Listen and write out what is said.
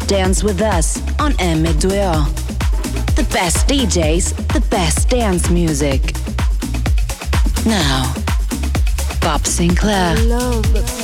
Dance with us on M2O. The best DJs, the best dance music. Now, Bob Sinclair.